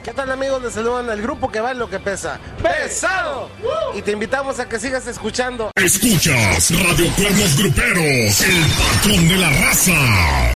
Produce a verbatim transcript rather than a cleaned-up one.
¿Qué tal, amigos? Les saludan al grupo que vale lo que pesa. ¡Pesado! Y te invitamos a que sigas escuchando. Escuchas Radio Cuernos Gruperos, el patrón de la raza.